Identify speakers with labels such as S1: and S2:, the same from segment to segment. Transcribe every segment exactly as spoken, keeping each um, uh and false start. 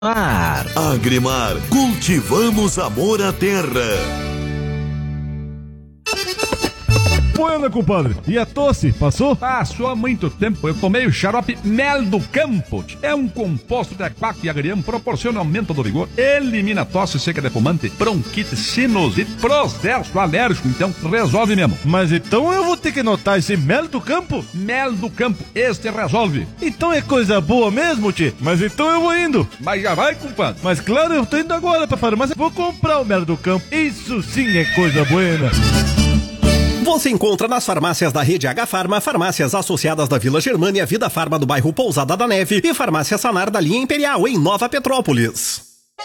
S1: Agrimar, cultivamos amor à terra.
S2: Buena, compadre. E a tosse, passou?
S3: Passou há muito tempo. Eu tomei o xarope Mel do Campo. É um composto de aquaco e agrião, proporciona aumento do vigor, elimina tosse seca de fumante, bronquite, sinusite, processo alérgico, então resolve mesmo.
S2: Mas então eu vou ter que anotar esse Mel do Campo?
S3: Mel do Campo, este resolve.
S2: Então é coisa boa mesmo, tio? Mas então eu vou indo.
S3: Mas já vai, compadre.
S2: Mas claro, eu tô indo agora pra farmácia. Vou comprar o Mel do Campo. Isso sim é coisa buena.
S4: Você encontra nas farmácias da rede H Farma, farmácias associadas da Vila Germânia, Vida Farma do bairro Pousada da Neve e farmácia Sanar da linha Imperial em Nova Petrópolis.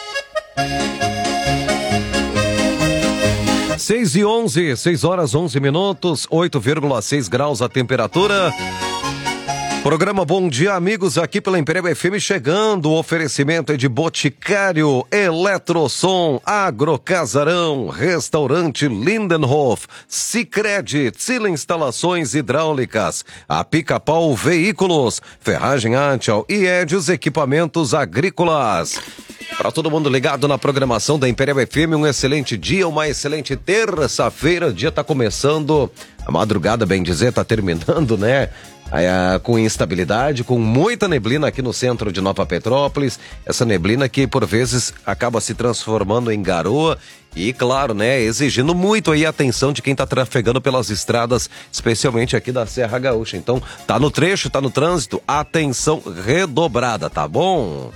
S5: seis e onze, seis horas onze minutos, oito vírgula seis graus a temperatura. Programa Bom Dia, amigos, aqui pela Imperial F M chegando. O oferecimento é de Boticário, Eletrosom, Agrocasarão, Restaurante Lindenhof, Sicredi, Tila Instalações Hidráulicas, a Pica-Pau Veículos, Ferragem Antial e Edios Equipamentos Agrícolas. Para todo mundo ligado na programação da Imperial F M, um excelente dia, uma excelente terça-feira. O dia tá começando, a madrugada, bem dizer, tá terminando, né? Aí, com instabilidade, com muita neblina aqui no centro de Nova Petrópolis. Essa neblina que por vezes acaba se transformando em garoa e, claro, né, exigindo muito aí a atenção de quem tá trafegando pelas estradas, especialmente aqui da Serra Gaúcha. Então, tá no trecho, tá no trânsito, atenção redobrada, tá bom?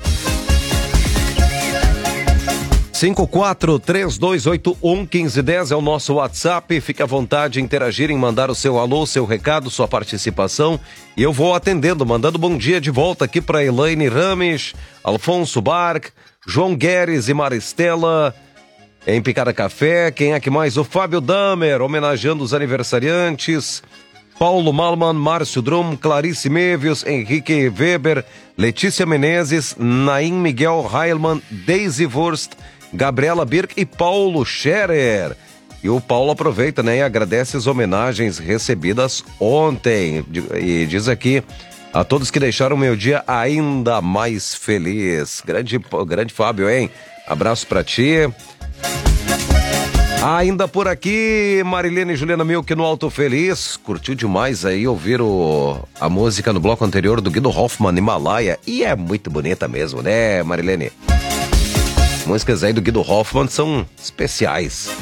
S5: cinco quatro três dois oito um um cinco um zero é o nosso WhatsApp. Fique à vontade de interagir, em mandar o seu alô, seu recado, sua participação. E eu vou atendendo, mandando bom dia de volta aqui para Elaine Rames, Alfonso Barc, João Gueres e Maristela, em Picada Café. Quem é que mais? O Fábio Damer, homenageando os aniversariantes. Paulo Malman, Márcio Drum, Clarice Mevius, Henrique Weber, Letícia Menezes, Naim Miguel Heilmann, Daisy Wurst, Gabriela Birk e Paulo Scherer. E o Paulo aproveita, né, e agradece as homenagens recebidas ontem. E diz aqui, a todos que deixaram meu dia ainda mais feliz. Grande, grande Fábio, hein? Abraço pra ti. Ainda por aqui, Marilene Juliana Milk no Alto Feliz. Curtiu demais aí ouvir o, a música no bloco anterior do Guido Hoffmann, Himalaia. E é muito bonita mesmo, né, Marilene? Músicas aí do Guido Hoffmann são especiais.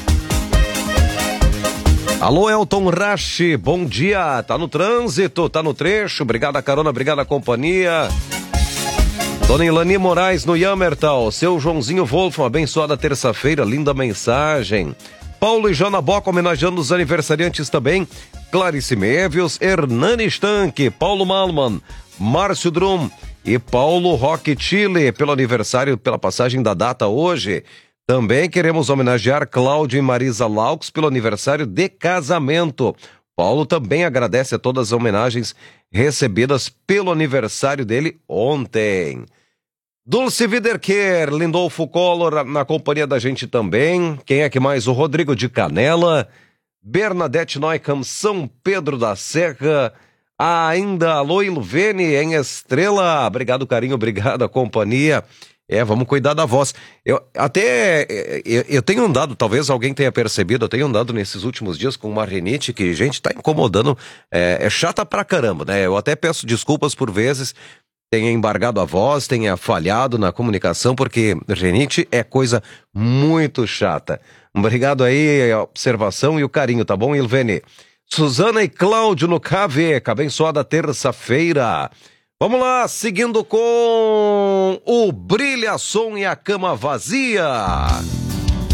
S5: Alô, Elton Rache, bom dia. Tá no trânsito, tá no trecho. Obrigado a carona, obrigado a companhia. Dona Ilani Moraes no Yamertal. Seu Joãozinho Wolf, uma abençoada terça-feira, linda mensagem. Paulo e Jana Boca homenageando os aniversariantes também. Clarice Mevius, Hernani Stanque, Paulo Malman, Márcio Drum e Paulo Roque Chile pelo aniversário, pela passagem da data hoje. Também queremos homenagear Cláudio e Marisa Laux pelo aniversário de casamento. Paulo também agradece a todas as homenagens recebidas pelo aniversário dele ontem. Dulce Wiederkehr, Lindolfo Collor na companhia da gente também. Quem é que mais? O Rodrigo de Canela, Bernadette Neucam, São Pedro da Serra. Ainda alô Ilvene em Estrela. Obrigado, carinho, obrigado a companhia. É, vamos cuidar da voz. Eu até, eu, eu tenho andado, talvez alguém tenha percebido, eu tenho andado nesses últimos dias com uma rinite que, gente, tá incomodando, é, é chata pra caramba, né? Eu até peço desculpas por vezes, tenha embargado a voz, tenha falhado na comunicação, porque rinite é coisa muito chata. Obrigado aí a observação e o carinho, tá bom, Ilvene? Suzana e Cláudio no K V, abençoada terça-feira. Vamos lá, seguindo com o Brilha Som e a Cama Vazia.